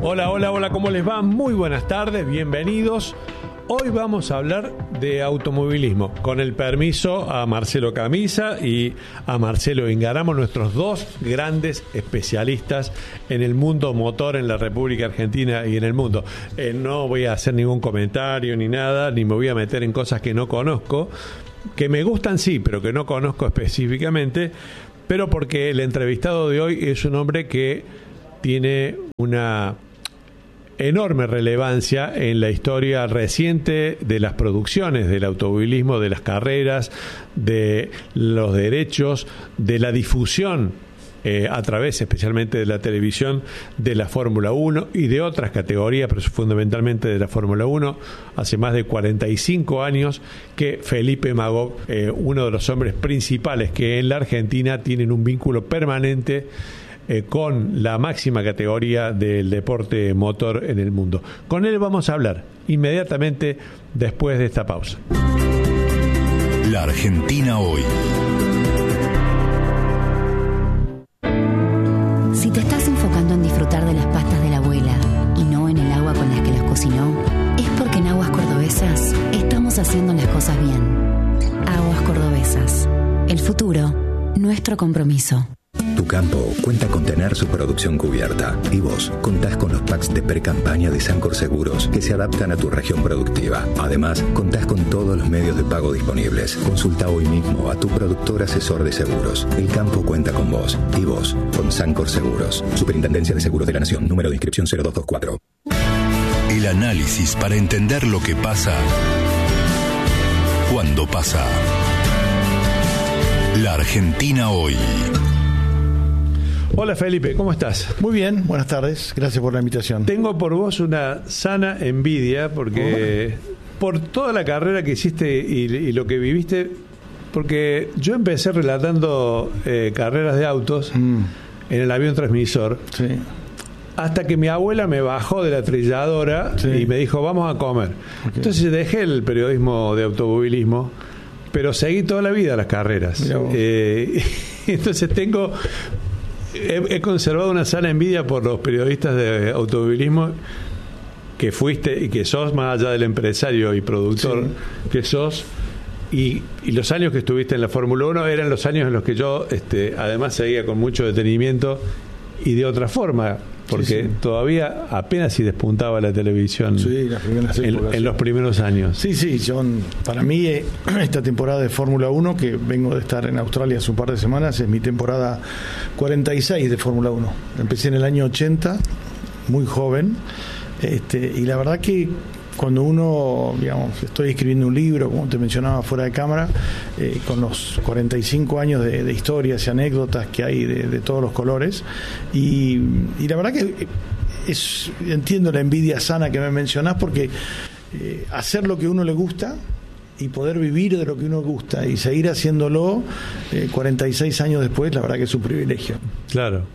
Hola, hola, hola, ¿cómo les va? Muy buenas tardes, bienvenidos. Hoy vamos a hablar de automovilismo, con el permiso a Marcelo Camisa y a Marcelo Ingaramo, nuestros dos grandes especialistas en el mundo motor en la República Argentina y en el mundo. No voy a hacer ningún comentario ni nada, ni me voy a meter en cosas que no conozco, que me gustan sí, pero que no conozco específicamente, pero porque el entrevistado de hoy es un hombre que tiene una enorme relevancia en la historia reciente de las producciones del automovilismo, de las carreras, de los derechos, de la difusión a través especialmente de la televisión de la Fórmula 1 y de otras categorías, pero fundamentalmente de la Fórmula 1. Hace más de 45 años que Felipe Magó, uno de los hombres principales que en la Argentina tienen un vínculo permanente con la máxima categoría del deporte motor en el mundo. Con él vamos a hablar inmediatamente después de esta pausa. La Argentina hoy. Si te estás enfocando en disfrutar de las pastas de la abuela y no en el agua con las que las cocinó, es porque en Aguas Cordobesas estamos haciendo las cosas bien. Aguas Cordobesas. El futuro, nuestro compromiso. Tu campo cuenta con tener su producción cubierta y vos contás con los packs de pre-campaña de Sancor Seguros que se adaptan a tu región productiva. Además, contás con todos los medios de pago disponibles. Consulta hoy mismo a tu productor asesor de seguros. El campo cuenta con vos y vos con Sancor Seguros. Superintendencia de Seguros de la Nación. Número de inscripción 0224. El análisis para entender lo que pasa cuando pasa. La Argentina hoy. Hola Felipe, ¿cómo estás? Muy bien, buenas tardes, gracias por la invitación. Tengo por vos una sana envidia porque por toda la carrera que hiciste y lo que viviste, porque yo empecé relatando carreras de autos en el avión transmisor, sí, hasta que mi abuela me bajó de la trilladora y me dijo vamos a comer. Okay. Entonces dejé el periodismo de automovilismo, pero seguí toda la vida las carreras. Entonces he conservado una sana envidia por los periodistas de automovilismo que fuiste y que sos, más allá del empresario y productor que sos, y los años que estuviste en la Fórmula 1 eran los años en los que yo además seguía con mucho detenimiento y de otra forma, porque todavía apenas si despuntaba la televisión en los primeros años. Sí, para mí esta temporada de Fórmula 1, que vengo de estar en Australia hace un par de semanas, es mi temporada 46 de Fórmula 1. Empecé en el año 80, muy joven, y la verdad que cuando uno, estoy escribiendo un libro, como te mencionaba fuera de cámara, con los 45 años de historias y anécdotas que hay de todos los colores, y la verdad que entiendo la envidia sana que me mencionás, porque hacer lo que a uno le gusta y poder vivir de lo que uno gusta y seguir haciéndolo 46 años después, la verdad que es un privilegio. Claro.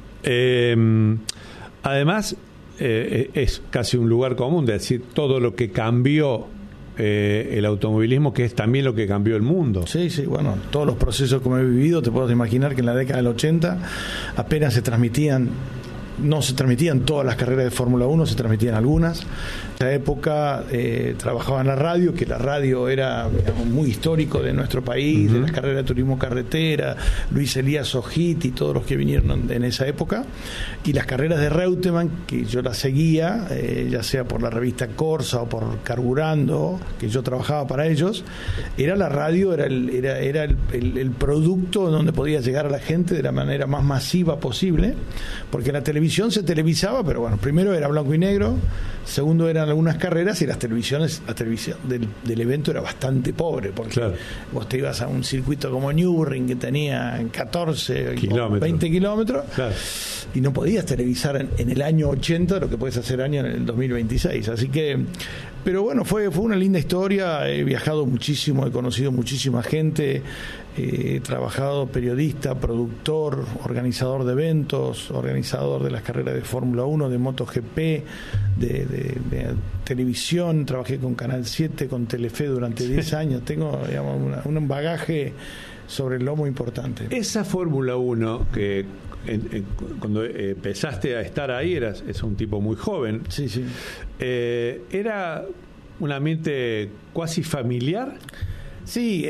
Además, es casi un lugar común de decir todo lo que cambió el automovilismo, que es también lo que cambió el mundo. Sí, bueno, todos los procesos que he vivido, te puedo imaginar que en la década del 80 apenas no se transmitían todas las carreras de Fórmula 1, se transmitían algunas. En esa época trabajaba en la radio, que la radio era muy histórico de nuestro país, de las carreras de turismo carretera, Luis Elías Ojit y todos los que vinieron en esa época, y las carreras de Reutemann, que yo las seguía, ya sea por la revista Corsa o por Carburando, que yo trabajaba para ellos. Era la radio, era el producto donde podía llegar a la gente de la manera más masiva posible, porque la televisión se televisaba, pero bueno, primero era blanco y negro, segundo eran algunas carreras, y la televisión del evento era bastante pobre, porque vos te ibas a un circuito como Nürburgring, que tenía 14 kilómetros, 20 kilómetros, y no podías televisar en el año 80 lo que puedes hacer en el 2026, así que, pero bueno, fue una linda historia. He viajado muchísimo, he conocido muchísima gente, he trabajado periodista, productor, organizador de eventos, organizador de las carreras de Fórmula 1, de MotoGP, de televisión. Trabajé con Canal 7, con Telefe durante 10 años. Tengo un bagaje sobre el lomo importante. Esa Fórmula 1 que cuando empezaste a estar ahí, es un tipo muy joven. Sí. ¿Era un ambiente cuasi familiar? Sí,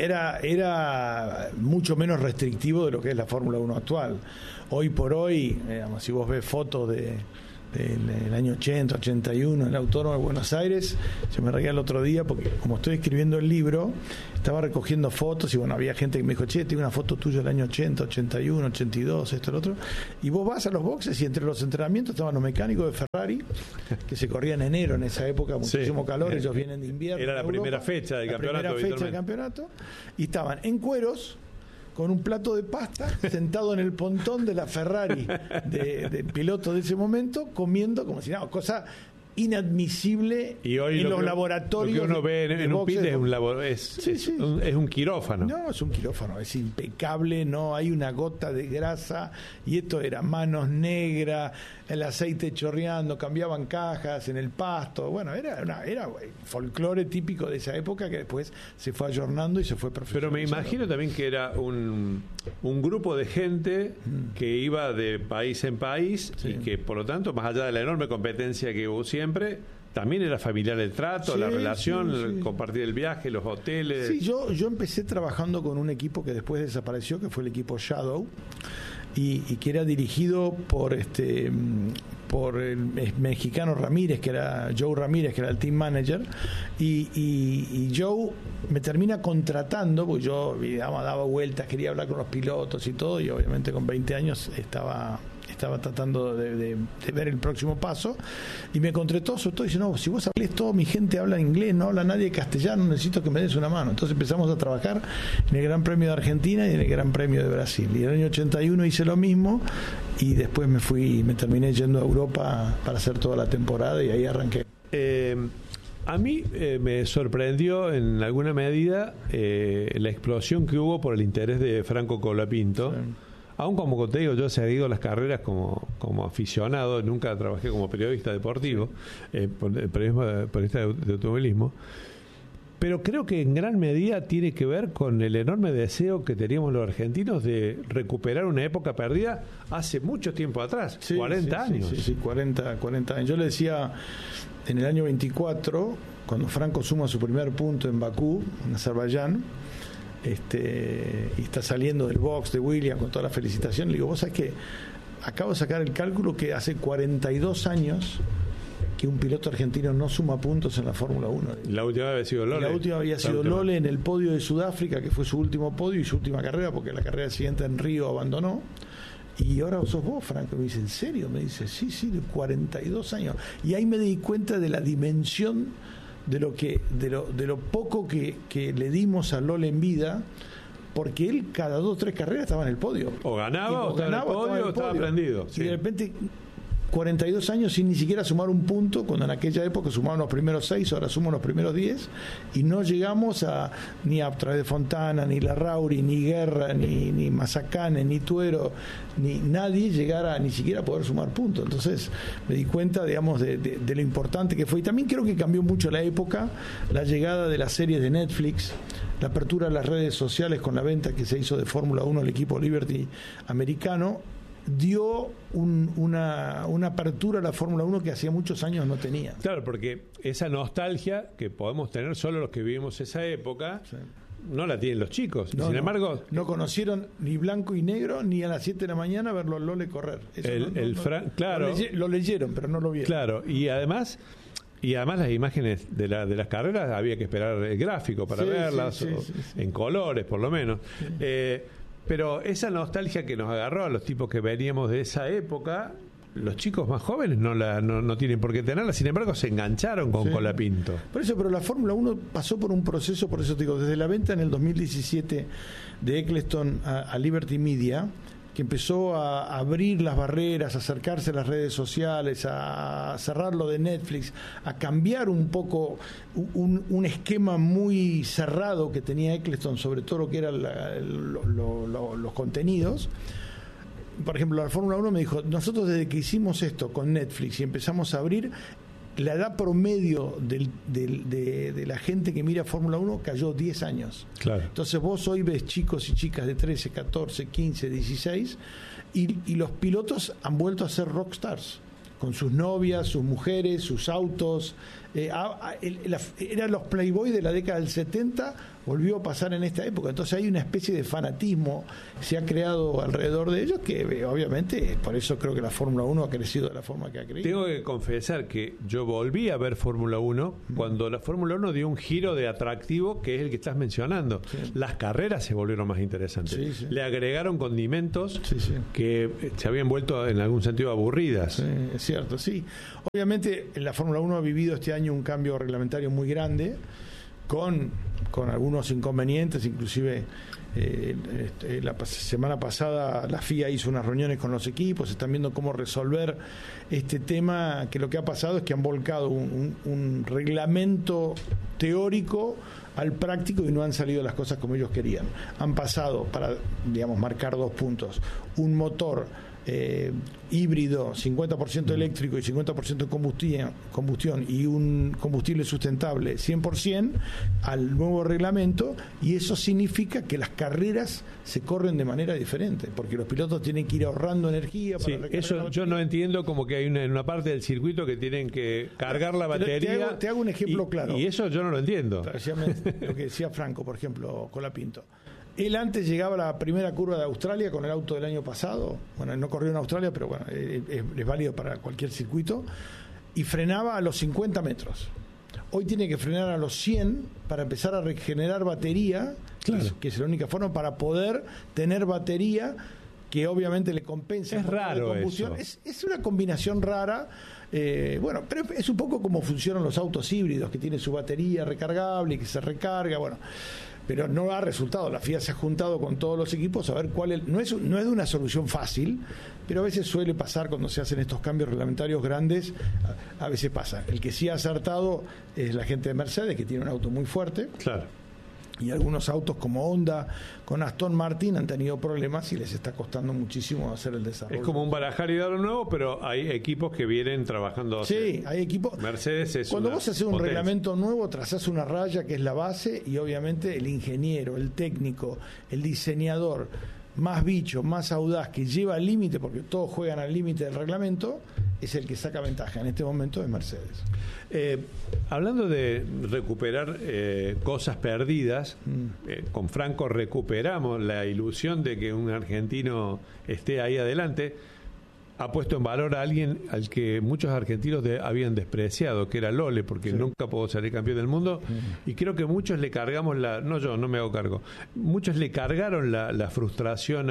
era mucho menos restrictivo de lo que es la Fórmula 1 actual. Hoy por hoy, si vos ves fotos del año 80, 81 en el Autódromo de Buenos Aires, yo me reía el otro día porque como estoy escribiendo el libro, estaba recogiendo fotos y bueno, había gente que me dijo, che, tengo una foto tuya del año 80, 81, 82, esto, lo otro, y vos vas a los boxes y entre los entrenamientos estaban los mecánicos de Ferrari, que se corrían en enero en esa época, muchísimo calor, ellos vienen de invierno. Era la primera fecha del campeonato, y estaban en cueros, con un plato de pasta, sentado en el pontón de la Ferrari del piloto de ese momento, comiendo como si nada, cosa inadmisible y hoy en los laboratorios. Lo que uno ve en un pit es un quirófano. No, es un quirófano, es impecable, no hay una gota de grasa, y esto era manos negras, el aceite chorreando, cambiaban cajas en el pasto, bueno, era folclore típico de esa época que después se fue ayornando y se fue perfeccionando. Pero me imagino también que era un grupo de gente que iba de país en país y que por lo tanto, más allá de la enorme competencia que hubo siempre, también era familiar el trato, la relación, compartir el viaje, los hoteles. Sí, yo empecé trabajando con un equipo que después desapareció, que fue el equipo Shadow, y que era dirigido por el mexicano Ramírez, que era Joe Ramírez, que era el team manager, y Joe me termina contratando, porque yo daba vueltas, quería hablar con los pilotos y todo, y obviamente con 20 años estaba tratando de ver el próximo paso, y me contrató, sobre todo, y dice, no, si vos hablés todo, mi gente habla inglés, no habla nadie castellano, necesito que me des una mano. Entonces empezamos a trabajar en el Gran Premio de Argentina y en el Gran Premio de Brasil, y en el año 81 hice lo mismo, y después me terminé yendo a Europa para hacer toda la temporada, y ahí arranqué. A mí me sorprendió en alguna medida la explosión que hubo por el interés de Franco Colapinto. Sí. Aún como te digo, yo he seguido las carreras como aficionado, nunca trabajé como periodista deportivo, periodista de automovilismo, pero creo que en gran medida tiene que ver con el enorme deseo que teníamos los argentinos de recuperar una época perdida hace mucho tiempo atrás, 40 años. Sí, 40 años. Yo le decía, en el año 24, cuando Franco suma su primer punto en Bakú, en Azerbaiyán, y está saliendo del box de Williams con toda la felicitación, le digo, vos sabés que acabo de sacar el cálculo que hace 42 años que un piloto argentino no suma puntos en la Fórmula 1. La última había sido Lole. La última había sido Lole en el podio de Sudáfrica, que fue su último podio y su última carrera, porque la carrera siguiente en Río abandonó. Y ahora sos vos, Franco. Me dice, ¿en serio? Me dice, sí, de 42 años. Y ahí me di cuenta de la dimensión de lo poco que le dimos a Lole en vida, porque él cada 2 o 3 carreras estaba en el podio. O ganaba, o estaba en el podio, o estaba prendido. Y de repente 42 años sin ni siquiera sumar un punto, cuando en aquella época sumaban los primeros 6, ahora suman los primeros 10, y no llegamos ni a Través de Fontana, ni Larrauri, ni Guerra, ni Mazacane, ni Tuero, ni nadie llegara ni siquiera a poder sumar puntos. Entonces me di cuenta, digamos, de lo importante que fue. Y también creo que cambió mucho la época, la llegada de las series de Netflix, la apertura de las redes sociales con la venta que se hizo de Fórmula 1 al equipo Liberty americano, dio una apertura a la Fórmula 1 que hacía muchos años no tenía. Claro, porque esa nostalgia que podemos tener solo los que vivimos esa época, no la tienen los chicos. Sin embargo, no conocieron ni blanco y negro, ni a las 7 de la mañana verlo a Lole correr. Claro, lo leyeron, pero no lo vieron. Claro, y además las imágenes de las carreras había que esperar el gráfico para verlas, en colores por lo menos. Sí. Pero esa nostalgia que nos agarró a los tipos que veníamos de esa época, los chicos más jóvenes no tienen por qué tenerla, sin embargo se engancharon con Colapinto. Por eso, pero la Fórmula 1 pasó por un proceso, por eso te digo, desde la venta en el 2017 de Eccleston a Liberty Media, que empezó a abrir las barreras, a acercarse a las redes sociales, a cerrar lo de Netflix, a cambiar un poco un esquema muy cerrado que tenía Eccleston sobre todo lo que eran los contenidos. Por ejemplo, la Fórmula 1 me dijo, nosotros desde que hicimos esto con Netflix y empezamos a abrir, la edad promedio de la gente que mira Fórmula 1 cayó 10 años. Claro. Entonces vos hoy ves chicos y chicas de 13, 14, 15, 16 y los pilotos han vuelto a ser rockstars con sus novias, sus mujeres, sus autos. Eran los Playboy de la década del 70, volvió a pasar en esta época. Entonces hay una especie de fanatismo que se ha creado alrededor de ellos, que obviamente por eso creo que la Fórmula 1 ha crecido de la forma que ha crecido. Tengo que confesar que yo volví a ver Fórmula 1 cuando la Fórmula 1 dio un giro de atractivo, que es el que estás mencionando. Sí. Las carreras se volvieron más interesantes. Sí, sí. Le agregaron condimentos que se habían vuelto en algún sentido aburridas. Sí, es cierto, sí. Obviamente la Fórmula 1 ha vivido este año un cambio reglamentario muy grande, con algunos inconvenientes, inclusive la semana pasada la FIA hizo unas reuniones con los equipos, están viendo cómo resolver este tema, que lo que ha pasado es que han volcado un reglamento teórico al práctico y no han salido las cosas como ellos querían. Han pasado, para marcar 2 puntos, un motor híbrido 50% eléctrico y 50% combustión y un combustible sustentable 100% al nuevo reglamento, y eso significa que las carreras se corren de manera diferente porque los pilotos tienen que ir ahorrando energía para recargar. Eso yo no entiendo, como que hay una parte del circuito que tienen que cargar la batería. Te hago un ejemplo claro, y eso yo no lo entiendo. Lo que decía Franco, por ejemplo, Colapinto. Él antes llegaba a la primera curva de Australia con el auto del año pasado. Bueno, no corrió en Australia, pero bueno, es válido para cualquier circuito. Y frenaba a los 50 metros. Hoy tiene que frenar a los 100 para empezar a regenerar batería, claro, que es la única forma para poder tener batería que obviamente le compensa. Es raro eso. Es una combinación rara. Bueno, pero es un poco como funcionan los autos híbridos, que tienen su batería recargable y que se recarga, bueno, pero no ha resultado. La FIA se ha juntado con todos los equipos a ver cuál es. No es una solución fácil, pero a veces suele pasar cuando se hacen estos cambios reglamentarios grandes, a veces pasa. El que sí ha acertado es la gente de Mercedes, que tiene un auto muy fuerte. Claro. Y algunos autos como Honda, con Aston Martin, han tenido problemas y les está costando muchísimo hacer el desarrollo. Es como un barajar y dar un nuevo, pero hay equipos que vienen trabajando. Sí, hay equipos. Mercedes es cuando vos haces un reglamento nuevo, trazás una raya que es la base, y obviamente el ingeniero, el técnico, el diseñador más bicho, más audaz, que lleva al límite, porque todos juegan al límite del reglamento, es el que saca ventaja. En este momento es Mercedes. Hablando de recuperar cosas perdidas, con Franco recuperamos la ilusión de que un argentino esté ahí adelante. Ha puesto en valor a alguien al que muchos argentinos habían despreciado, que era Lole, porque nunca pudo salir campeón del mundo, y creo que muchos le cargamos no me hago cargo, muchos le cargaron la frustración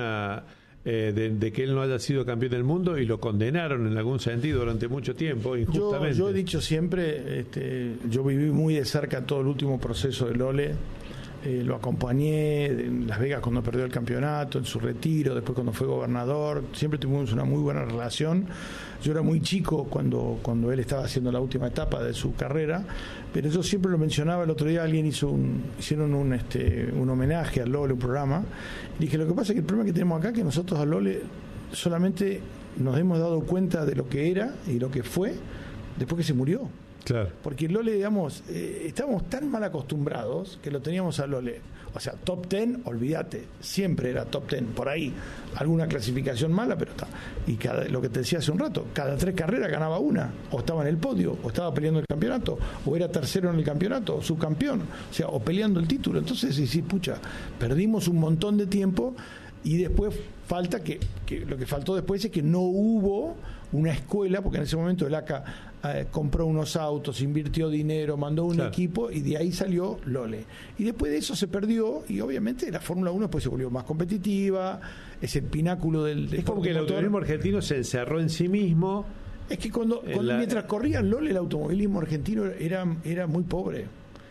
de que él no haya sido campeón del mundo, y lo condenaron en algún sentido durante mucho tiempo, injustamente. Yo he dicho siempre, yo viví muy de cerca todo el último proceso de Lole. Lo acompañé en Las Vegas cuando perdió el campeonato, en su retiro, después cuando fue gobernador. Siempre tuvimos una muy buena relación. Yo era muy chico cuando él estaba haciendo la última etapa de su carrera, pero yo siempre lo mencionaba. El otro día alguien hicieron un homenaje a Lole, un programa. Y dije, lo que pasa es que el problema que tenemos acá es que nosotros a Lole solamente nos hemos dado cuenta de lo que era y lo que fue después que se murió. Claro. Porque Lole, estábamos tan mal acostumbrados que lo teníamos a Lole. O sea, top 10, olvídate, siempre era top 10, por ahí, alguna clasificación mala, pero está. Y lo que te decía hace un rato, cada 3 carreras ganaba una, o estaba en el podio, o estaba peleando el campeonato, o era tercero en el campeonato, o subcampeón, o sea, o peleando el título. Entonces, sí, pucha, perdimos un montón de tiempo. Y después falta que lo que faltó después es que no hubo una escuela, porque en ese momento el ACA compró unos autos, invirtió dinero, mandó un equipo, y de ahí salió Lole. Y después de eso se perdió, y obviamente la Fórmula 1 después se volvió más competitiva, es el pináculo del es como que el automovilismo argentino se encerró en sí mismo. Es que mientras corría Lole, el automovilismo argentino era muy pobre.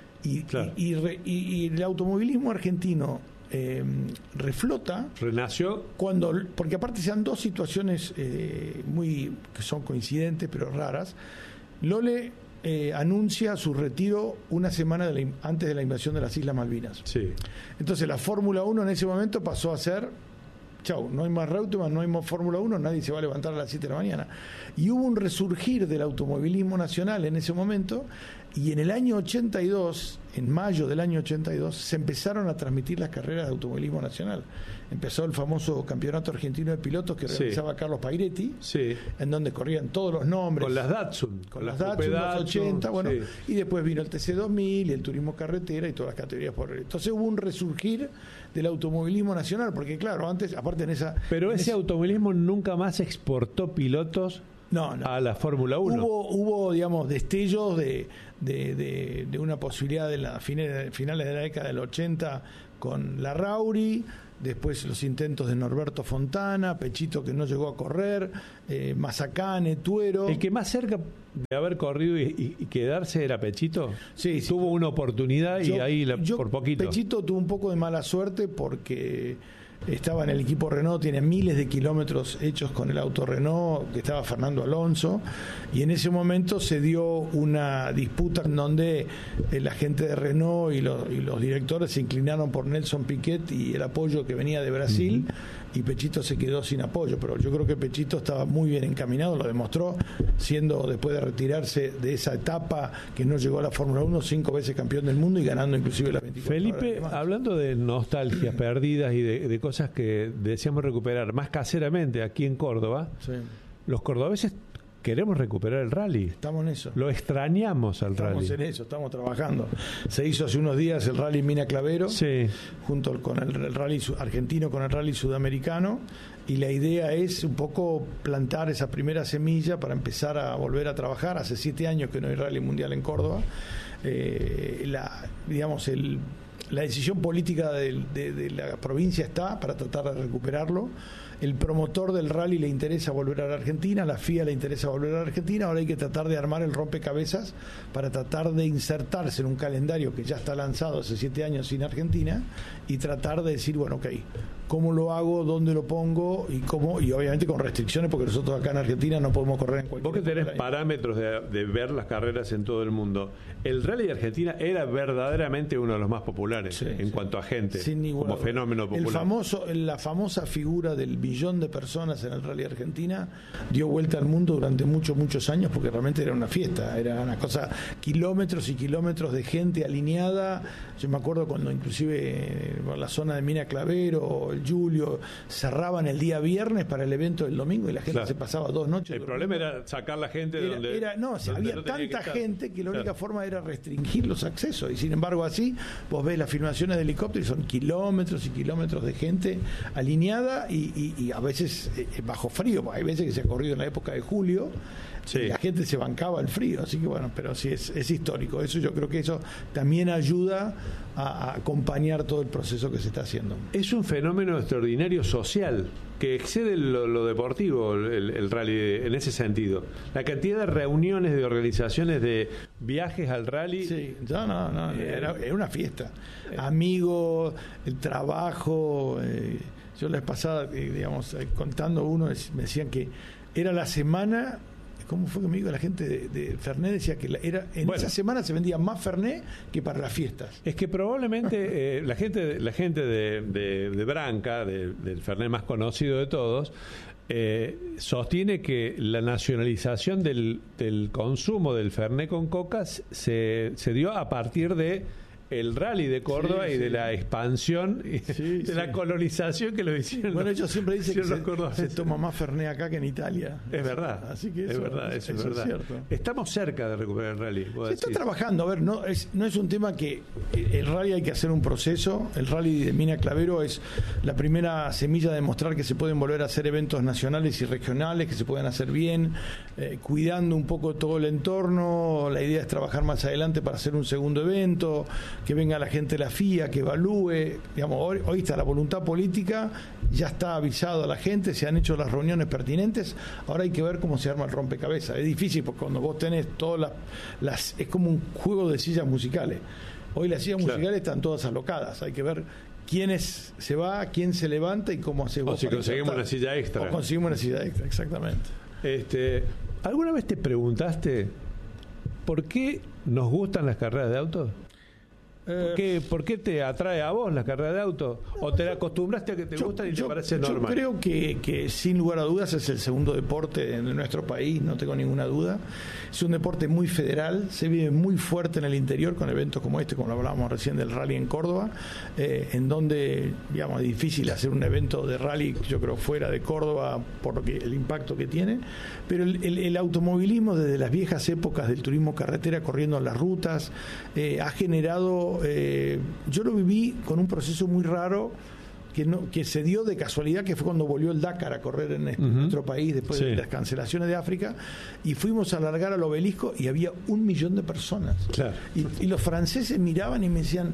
Y el automovilismo argentino reflota, renació porque aparte sean dos situaciones que son coincidentes pero raras. Lole anuncia su retiro una semana antes de la invasión de las Islas Malvinas. Sí. Entonces la Fórmula 1 en ese momento pasó a ser chau, no hay más Reutemann, no hay más Fórmula 1, nadie se va a levantar a las 7 de la mañana. Y hubo un resurgir del automovilismo nacional en ese momento, y en el año 82, en mayo del año 82, se empezaron a transmitir las carreras de automovilismo nacional. Empezó el famoso Campeonato Argentino de Pilotos que realizaba Carlos Pairetti, en donde corrían todos los nombres. Con las Datsun. Con las Datsun, los 80, bueno, y después vino el TC2000 y el turismo carretera y todas las categorías por... Entonces hubo un resurgir del automovilismo nacional, porque claro, antes, aparte en esa... Pero ese automovilismo nunca más exportó pilotos a la Fórmula 1. Hubo, digamos, destellos de una posibilidad de las finales de la década del 80 con Larrauri, después los intentos de Norberto Fontana, Pechito que no llegó a correr, Mazacane, Tuero. El que más cerca de haber corrido y quedarse era Pechito. Sí. Tuvo una oportunidad por poquito. Pechito tuvo un poco de mala suerte porque estaba en el equipo Renault, tiene miles de kilómetros hechos con el auto Renault, que estaba Fernando Alonso, y en ese momento se dio una disputa en donde la gente de Renault y los directores se inclinaron por Nelson Piquet y el apoyo que venía de Brasil, y Pechito se quedó sin apoyo, pero yo creo que Pechito estaba muy bien encaminado, lo demostró, siendo después de retirarse de esa etapa que no llegó a la Fórmula 1, 5 veces campeón del mundo y ganando inclusive las 24 Felipe, horas. Hablando de nostalgias perdidas y de cosas que deseamos recuperar más caseramente aquí en Córdoba, los cordobeses queremos recuperar el rally. Estamos en eso. Lo extrañamos al rally. Estamos en eso, estamos trabajando. Se hizo hace unos días el rally Mina Clavero, junto con el rally argentino, con el rally sudamericano, y la idea es un poco plantar esa primera semilla para empezar a volver a trabajar. Hace 7 años que no hay rally mundial en Córdoba. La decisión política de la provincia está para tratar de recuperarlo. El promotor del rally le interesa volver a la Argentina, la FIA le interesa volver a la Argentina. Ahora hay que tratar de armar el rompecabezas para tratar de insertarse en un calendario que ya está lanzado hace 7 años sin Argentina, y tratar de decir, bueno, ok, ¿cómo lo hago? ¿Dónde lo pongo? Y cómo, y obviamente con restricciones, porque nosotros acá en Argentina no podemos correr en cualquier... Vos que tenés parámetros de ver las carreras en todo el mundo, el rally de Argentina era verdaderamente uno de los más populares en cuanto a gente, como fenómeno popular. La famosa figura del billón de personas en el rally Argentina dio vuelta al mundo durante muchos años, porque realmente era una fiesta, era una cosa, kilómetros y kilómetros de gente alineada. Yo me acuerdo cuando inclusive la zona de Mina Clavero, el Julio, cerraban el día viernes para el evento del domingo y la gente se pasaba 2 noches. El problema era sacar la gente había tanta gente que la única forma era restringir los accesos, y sin embargo así vos ves las filmaciones de helicóptero y son kilómetros y kilómetros de gente alineada, y a veces bajo frío. Hay veces que se ha corrido en la época de julio y la gente se bancaba el frío, así que bueno, pero sí es histórico. Eso, yo creo que eso también ayuda a acompañar todo el proceso que se está haciendo. Es un fenómeno extraordinario social que excede lo deportivo, el rally en ese sentido. La cantidad de reuniones, de organizaciones, de viajes al rally. Era una fiesta. Amigos, el trabajo. Yo la vez pasada, contando uno, me decían que era la semana. ¿Cómo fue que me dijo la gente de Fernet? Decía que esa semana se vendía más Fernet que para las fiestas. Es que probablemente la gente de Branca, del Fernet más conocido de todos, sostiene que la nacionalización del consumo del Fernet con coca se dio a partir de el rally de Córdoba y de la expansión y de la colonización que lo hicieron. Bueno, ellos siempre dicen que se toma más Fernet acá que en Italia. Es verdad. Así que eso es cierto. Estamos cerca de recuperar el rally. Se está trabajando. A ver, no es un tema que el rally hay que hacer un proceso. El rally de Mina Clavero es la primera semilla de mostrar que se pueden volver a hacer eventos nacionales y regionales, que se pueden hacer bien, cuidando un poco todo el entorno. La idea es trabajar más adelante para hacer un segundo evento, que venga la gente de la FIA, que evalúe. Hoy está la voluntad política, ya está avisado a la gente, se han hecho las reuniones pertinentes. Ahora hay que ver cómo se arma el rompecabezas. Es difícil porque cuando vos tenés todas es como un juego de sillas musicales. Hoy las sillas musicales están todas alocadas. Hay que ver quién se va, quién se levanta y cómo hace vos. O si conseguimos una silla extra. O conseguimos una silla extra, exactamente. ¿Alguna vez te preguntaste por qué nos gustan las carreras de autos? ¿Por qué te atrae a vos la carrera de auto? ¿O te acostumbraste a que te gusta y te parece normal? Yo creo que sin lugar a dudas es el segundo deporte de nuestro país, no tengo ninguna duda. Es un deporte muy federal, se vive muy fuerte en el interior con eventos como este, como lo hablábamos recién del rally en Córdoba, en donde, digamos, es difícil hacer un evento de rally, yo creo, fuera de Córdoba por el impacto que tiene, pero el automovilismo desde las viejas épocas del turismo carretera corriendo en las rutas ha generado, yo lo viví con un proceso muy raro que se dio de casualidad, que fue cuando volvió el Dakar a correr en nuestro país después de las cancelaciones de África, y fuimos a largar al obelisco y había 1 millón de personas. Claro. Y los franceses miraban y me decían,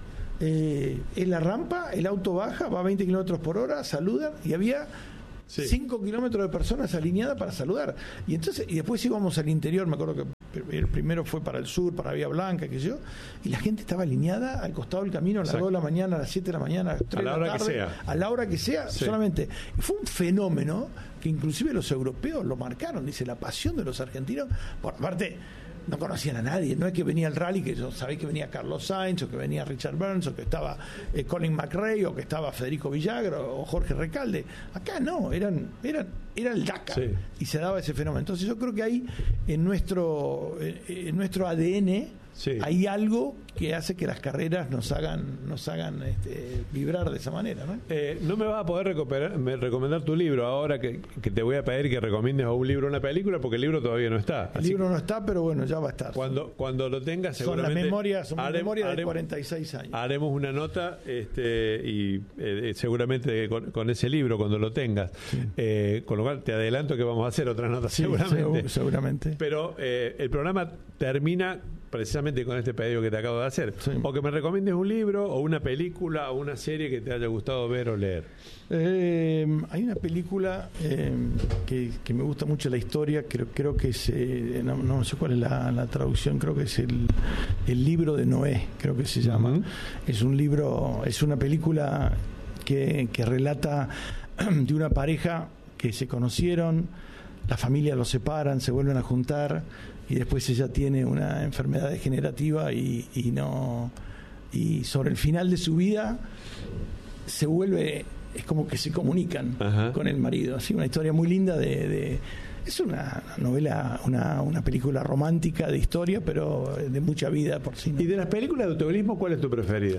en la rampa el auto baja, va a 20 kilómetros por hora, saludan, y había 5 kilómetros de personas alineadas para saludar. Y después íbamos al interior, me acuerdo que el primero fue para el sur, para Vía Blanca, qué sé yo, y la gente estaba alineada al costado del camino a las 2 de la mañana, a las 7 de la mañana, a las 3 de la tarde, a la hora que sea, solamente. Y fue un fenómeno que inclusive los europeos lo marcaron, dice, la pasión de los argentinos, por parte, no conocían a nadie, no es que venía el rally, que yo sabía que venía Carlos Sainz, o que venía Richard Burns, o que estaba Colin McRae, o que estaba Federico Villagro, o Jorge Recalde. Acá no, era el Dakar, y se daba ese fenómeno. Entonces yo creo que ahí en nuestro ADN hay algo que hace que las carreras nos hagan vibrar de esa manera, ¿no? No me vas a poder recomendar tu libro ahora que te voy a pedir que recomiendes un libro o una película, porque el libro todavía no está. El libro no está, pero bueno, ya va a estar. Cuando lo tengas, seguramente... Son las memorias de 46 años. Haremos una nota y seguramente con ese libro, cuando lo tengas. Con lo cual te adelanto que vamos a hacer otras notas, seguramente. Pero el programa termina precisamente con este pedido que te acabo de hacer. O que me recomiendes un libro, o una película, o una serie que te haya gustado ver o leer. Hay una película que me gusta mucho la historia, creo que es, no sé cuál es la traducción, creo que es el libro de Noé, creo que se llama. Es un libro, es una película que relata de una pareja que se conocieron, la familia los separan, se vuelven a juntar, y después ella tiene una enfermedad degenerativa y sobre el final de su vida se vuelve, es como que se comunican con el marido. Así, una historia muy linda es una novela, una película romántica de historia, pero de mucha vida por sí. ¿Y de las películas de automovilismo, cuál es tu preferida?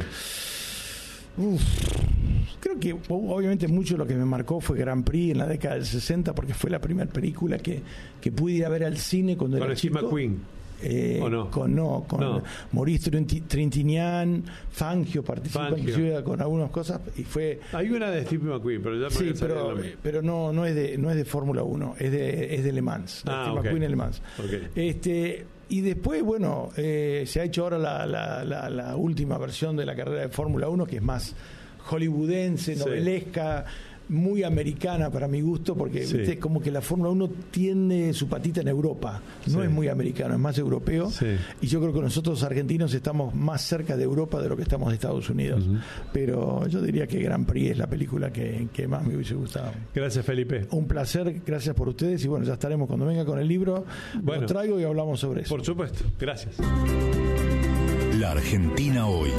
Creo que obviamente mucho lo que me marcó fue Grand Prix en la década del 60, porque fue la primera película que pude ir a ver al cine cuando era chico. ¿Con Steve McQueen? ¿O no? Con Maurice Trintignant, Fangio participó inclusive con algunas cosas, y fue... Hay una de Steve McQueen, pero ya pero no es de Fórmula 1, es de Le Mans, de Steve McQueen en Le Mans. Y después, bueno, se ha hecho ahora la última versión de la carrera de Fórmula 1, que es más hollywoodense, novelesca, muy americana para mi gusto, porque ¿viste? Como que la Fórmula 1 tiene su patita en Europa, no es muy americano, es más europeo, y yo creo que nosotros argentinos estamos más cerca de Europa de lo que estamos de Estados Unidos, pero yo diría que Grand Prix es la película que más me hubiese gustado. Gracias, Felipe. Un placer, gracias por ustedes, y bueno, ya estaremos cuando venga con el libro, lo traigo y hablamos sobre eso. Por supuesto, gracias. La Argentina hoy.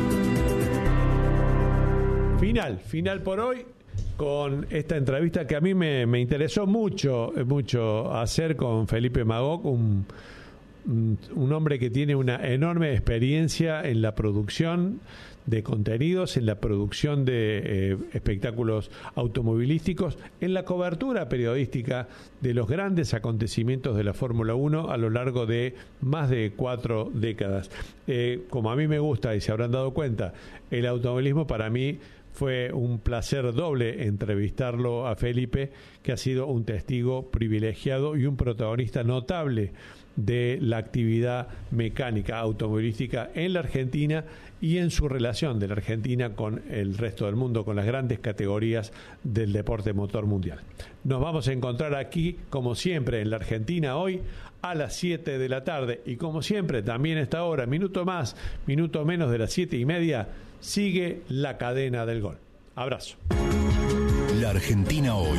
Final por hoy, con esta entrevista que a mí me interesó mucho hacer con Felipe Magó, un hombre que tiene una enorme experiencia en la producción de contenidos, en la producción de espectáculos automovilísticos, en la cobertura periodística de los grandes acontecimientos de la Fórmula 1 a lo largo de más de 4 décadas. Como a mí me gusta, y se habrán dado cuenta, el automovilismo para mí fue un placer doble entrevistarlo a Felipe, que ha sido un testigo privilegiado y un protagonista notable de la actividad mecánica automovilística en la Argentina y en su relación de la Argentina con el resto del mundo, con las grandes categorías del deporte motor mundial. Nos vamos a encontrar aquí, como siempre, en la Argentina hoy, a las 7 de la tarde. Y como siempre, también a esta hora, minuto más, minuto menos de las 7:30, sigue la cadena del gol. Abrazo. La Argentina hoy.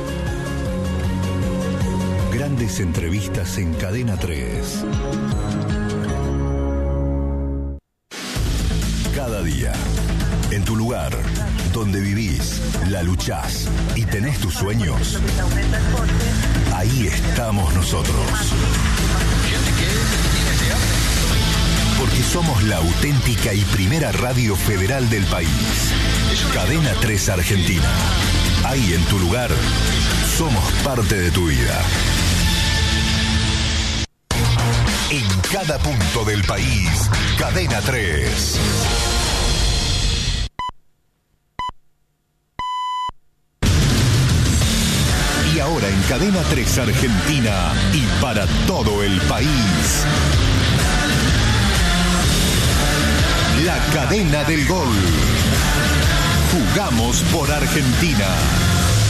Grandes entrevistas en Cadena 3. cada día. En tu lugar, donde vivís, la luchás y tenés tus sueños, ahí estamos nosotros. Porque somos la auténtica y primera radio federal del país. Cadena 3 Argentina. Ahí en tu lugar, somos parte de tu vida. En cada punto del país, Cadena 3. Y ahora en Cadena 3 Argentina y para todo el país, la cadena del gol. Jugamos por Argentina.